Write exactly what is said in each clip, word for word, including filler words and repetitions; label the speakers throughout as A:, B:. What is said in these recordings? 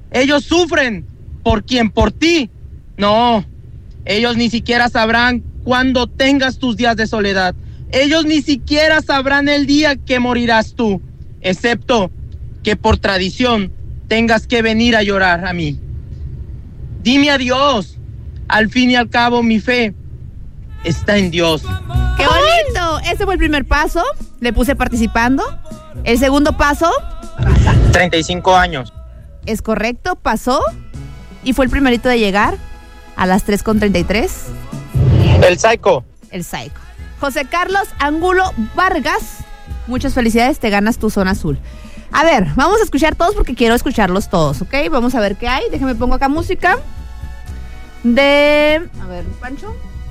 A: Ellos sufren por quien, por ti. No, ellos ni siquiera sabrán cuándo tengas tus días de soledad. Ellos ni siquiera sabrán el día que morirás tú, excepto que por tradición tengas que venir a llorar a mí. Dime adiós. Al fin y al cabo, mi fe está en Dios.
B: ¡Qué bonito! Ese fue el primer paso. Le puse participando. El segundo paso.
A: treinta y cinco años.
B: Es correcto, pasó. Y fue el primerito de llegar a las tres con treinta y tres.
A: El Psycho.
B: El Psycho. José Carlos Angulo Vargas. Muchas felicidades, te ganas tu zona azul. A ver, vamos a escuchar todos porque quiero escucharlos todos, ¿ok? Vamos a ver qué hay. Déjame pongo acá música. De... A ver, Pancho.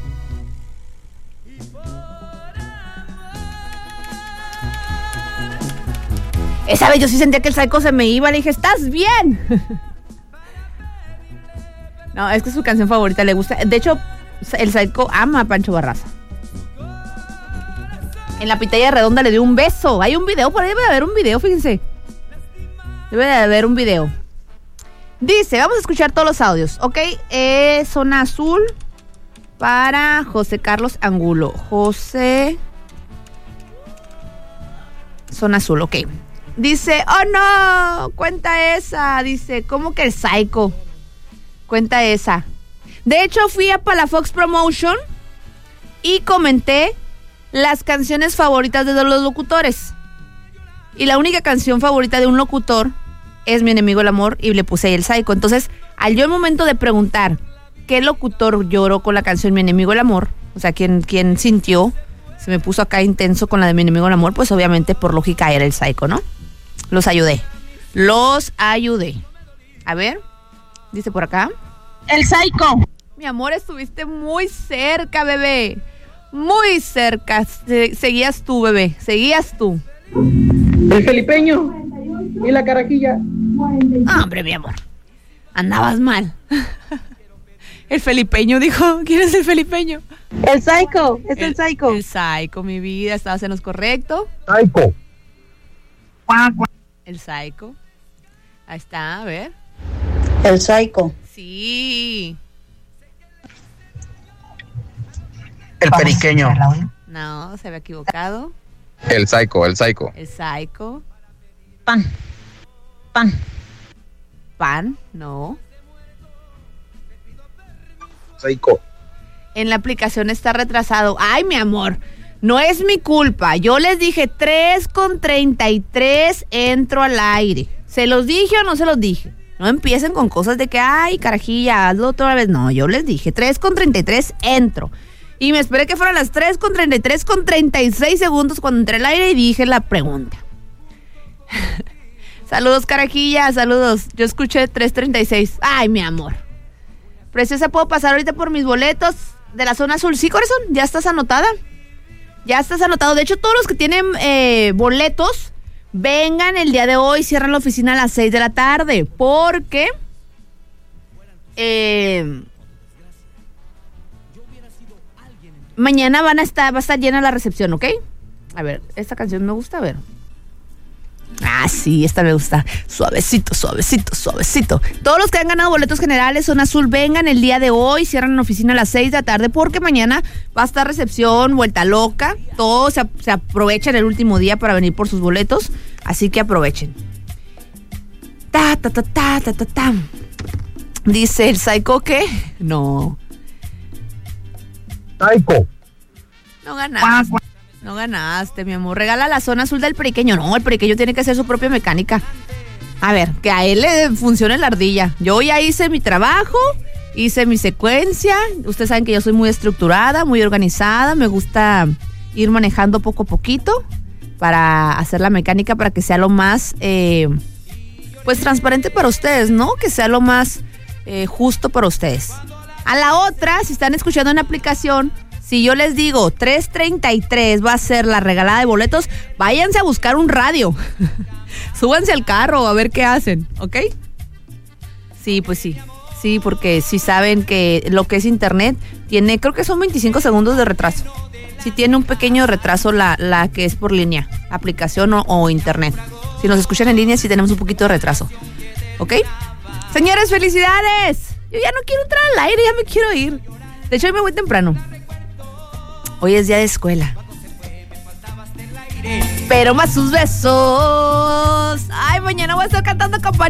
B: Esa vez yo sí sentía que el Psycho se me iba. Le dije, ¿estás bien? No, es que es su canción favorita, le gusta. De hecho, el Psycho ama a Pancho Barraza. En la pitaya redonda le dio un beso. Hay un video, por ahí debe de haber un video, fíjense. Debe de haber un video. Dice, vamos a escuchar todos los audios, ¿ok? Eh, zona azul para José Carlos Angulo. José... Zona azul, ok. Dice, oh no, cuenta esa. Dice, ¿cómo que el Psycho? Cuenta esa. De hecho, fui a Palafox Promotion y comenté las canciones favoritas de los locutores. Y la única canción favorita de un locutor es Mi enemigo el amor, y le puse ahí el Psycho. Entonces, al yo el momento de preguntar qué locutor lloró con la canción Mi enemigo el amor, o sea, quién, quién sintió, se me puso acá intenso con la de Mi enemigo el amor, pues obviamente por lógica era el Psycho, ¿no? Los ayudé. Los ayudé. A ver, dice por acá.
C: El Psycho.
B: Mi amor, estuviste muy cerca, bebé. Muy cerca. Se- seguías tú, bebé. Seguías tú.
D: El Felipeño y la Carajilla.
B: Ah, hombre, mi amor. Andabas mal. El felipeño dijo. ¿Quién es el felipeño?
C: El Psycho. Es el, Psycho.
B: El Psycho, mi vida. Estabas en lo correcto.
D: Psycho.
B: El Psycho. Ahí está, a ver.
C: El Psycho.
B: Sí.
A: El periqueño.
B: No, se había equivocado.
E: El Psycho, el Psycho.
B: El Psycho.
C: Pan. Pan.
B: Pan, no.
D: Psycho.
B: En la aplicación está retrasado. Ay, mi amor, no es mi culpa. Yo les dije tres con treinta y tres entro al aire. ¿Se los dije o no se los dije? No empiecen con cosas de que, ay, carajilla, hazlo otra vez. No, yo les dije tres con treinta y tres entro. Y me esperé que fueran las tres con treinta y tres con treinta y seis segundos cuando entré al aire y dije la pregunta. Saludos, carajilla, saludos. Yo escuché tres treinta y seis. Ay, mi amor. Preciosa, ¿puedo pasar ahorita por mis boletos de la zona azul? Sí, corazón, ya estás anotada. Ya estás anotado. De hecho, todos los que tienen eh, boletos, vengan el día de hoy. Cierran la oficina a las seis de la tarde. Porque... Eh, mañana van a estar, va a estar llena la recepción, ¿ok? A ver, esta canción me gusta, a ver. Ah, sí, esta me gusta. Suavecito, suavecito, suavecito. Todos los que han ganado boletos generales Zona Azul, vengan el día de hoy. Cierran la oficina a las seis de la tarde porque mañana va a estar recepción, vuelta loca. Todos se, se aprovechan el último día para venir por sus boletos. Así que aprovechen. Ta, ta, ta, ta, ta, ta, ta. Dice el Psycho que... No.
D: Psycho.
B: No ganaste. No ganaste, mi amor. Regala la Zona Azul del periqueño. No, el periqueño tiene que hacer su propia mecánica. A ver, que a él le funcione la ardilla. Yo ya hice mi trabajo, hice mi secuencia. Ustedes saben que yo soy muy estructurada, muy organizada. Me gusta ir manejando poco a poquito para hacer la mecánica para que sea lo más, eh, pues, transparente para ustedes, ¿no? Que sea lo más eh, justo para ustedes. A la otra, si están escuchando en la aplicación... Si yo les digo tres treinta y tres va a ser la regalada de boletos, váyanse a buscar un radio. Súbanse al carro a ver qué hacen, ¿ok? Sí, pues sí. Sí, porque sí saben que lo que es internet tiene, creo que son veinticinco segundos de retraso. Sí tiene un pequeño retraso la, la que es por línea, aplicación o, o internet. Si nos escuchan en línea sí tenemos un poquito de retraso, ¿ok? Señores, felicidades. Yo ya no quiero entrar al aire, ya me quiero ir. De hecho, hoy me voy temprano. Hoy es día de escuela. Pero más sus besos. Ay, mañana voy a estar cantando campanas.